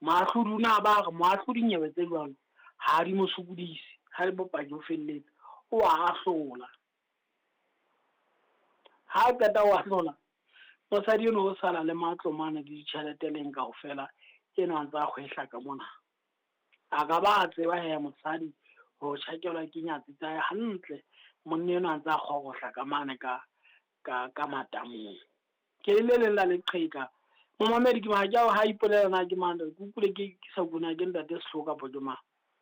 Maahloduna ba re moahlodi nyewe tse jwalo ha di mo sokodise ha le bopaki o felletse o a ahlola ha qeta o ahlola mosadi eno o sala le matlomane di ditjhelete leng kaofela eno a ntse a kgwehla ka mona a ka ba a tseba he mosadi ho tjhakelwa ke nyatsi tsa hantle monna eno a ntse a kgorosha ka mane ka matamong ke le la leqheka momamedi ke ma ja ha ipolela na ke manda ke kule ke sa guna ke ntate sehloka po ke ma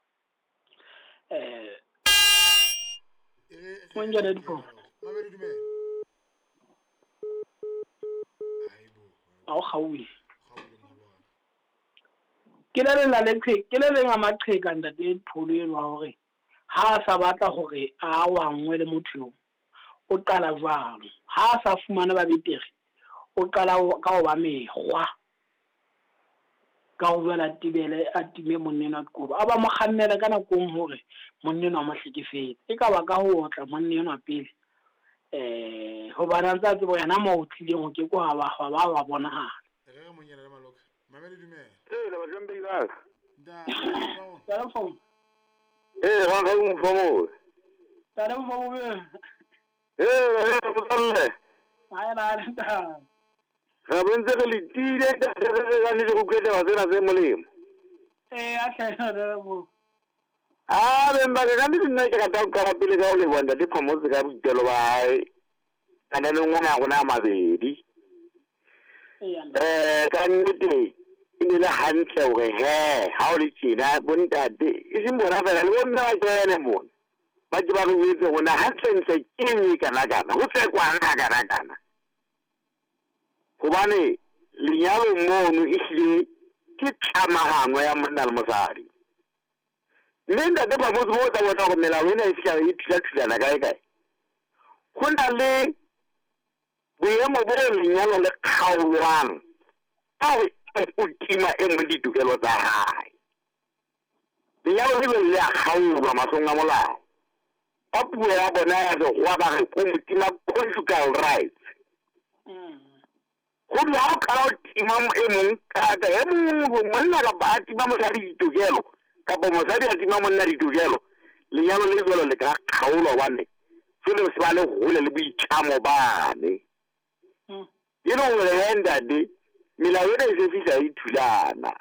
monja le dipo Mamedi dumela. ao khauli ke le la leqheka ke le nga maqheka ntate pholo eno wa hore ha sa batla hore a wangwe le motho o qala jwalo ha sa fumana ba betere o qala ka ho ba mehwa ka ho bela tibele a time monneno a dikobo a ba mo kgannela ka nakong hore monneno a mahlekefetse e ka ba ka ho tla monneno a pele ho bana ntse a tsebo yana mo o tlileng ho ke ko ha ba bonahala Re mo nyela le maloka. Mamedi dumela. La ba jombe ka. Da. telephone Ga ga mo fomo. telephone Motswalle. ha na nta Ga bontse re letile ka le go kwetsa wa tsena tse molemo. a tlhaela mo Ba ka di nna ke ka ta ka pele ka le bonda di phomotse ka botelo ba hae. Kana le ngwana gona mabedi. Ka nnete e le hantle hore ha o le tjena bontate e se mona fela le bona ba tsene mona ba ke ba re wetse gona hantle ke eng kana ho tsekwana kana hobane lenyalo mono e hlile ke tsamagano ya monna le mosadi mme ntate ba mo tsa bona go mela wena e fihla e thula kae go na le boemo bo lenyalo le kgaolwang ka o tima e mo ditokelo tsa hae lenyalo le a kgaolwa mahlong a molao ka puo ya bona ya sekgowa ba re o motima conjugal rights go di ha o kala o tima e mong kata e mongwe monna kapa a tima mosadi ditokelo kapa mosadi a tima monna ditokelo lenyalo le jalo le ka kgaolwa wane selo se ba le hole le boitshamo bane you know le endade melao ena e se fihla e thulana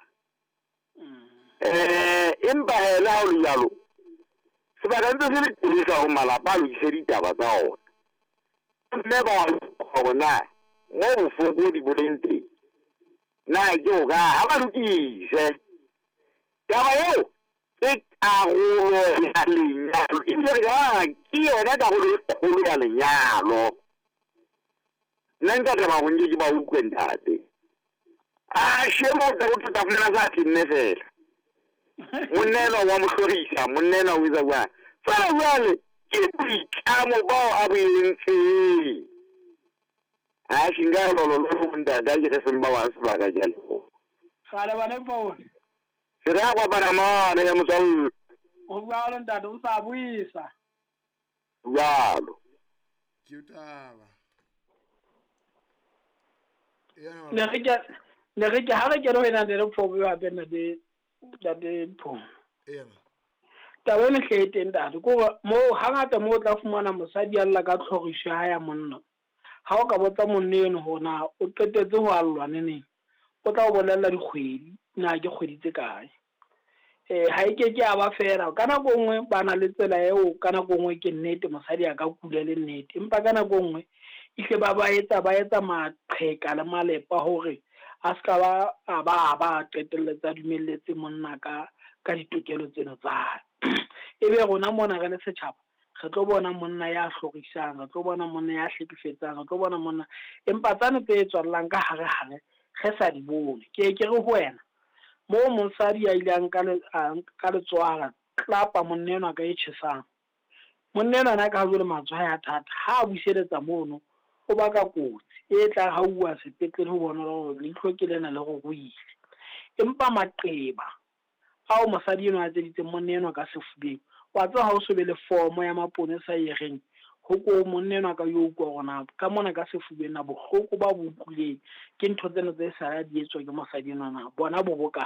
empa hela ha o le jalo sebaka ntse se le tirisa ho malapa a lokise ditaba tsa ona mme ba gona mo bofokodi bo leng teng na ke o ka ha ba lokise taba eo e karolo ya lenyalo ebile ke yona karolo e kgolo ya lenyalo nna nka taba go nke ke ba utlwe ntate a shemo ka go tafela sa tinne fela monneno wa mohlorisa monneno o itsa bua fa jwale ke boitlamo bao a bo entseng a shinga lo ntate ke se mba wa sebaka jalo kgale ba ne phone se ra kwa bana mane ya motswalle o bua le ntate o sa buisa jalo Ke utaba. le re ke ha re ke re wena le phobo ya bena de phone Ena. taba e mehle e teng ntate ko mo hangata mo o tla fumana mosadi alla ka tlhogisho ha ya monna ha o ka botsa monna eno hona o qetetse ho allwa neneng o tla o bolella dikgwedi na ke kgwedi tse kae ha e ke a ba fela ka nako nngwe ba na le tsela eo ka nako nngwe ke nnete mosadi a ka kula le nnete empa ka nako nngwe ile ba etsa maqheka le malepa hore a ska ba qetelletsa dumelletse monna ka ditokelo tseno tsa ebe rona mona re le setjhaba re tlo bona monna ya hlorisang re tlo bona monna ya hlekefetsang re tlo bona monna empa tsane tse tswallang ka hare re sa di bone ke re ho wena mo mosadi ya ile ka letswara klapa monneno a ka e tjhesang monneno ana ka jole matswa ya thata ha buseletsa mono o baka kotsi e tla hauwa sepetlele ho bona hore le tlhoke lena le go ile empa maqeba ha o mosadi eno a tseditse monneno ka sefubeng wa tsa ha o so be le formo ya maponesa e reng ho ko monneno ka yo utlwa gona ka mona ka sefubeng na bohloko ba bo utlwileng ke ntho tsena tse sa di etswa ke mosadi eno na bona bo boka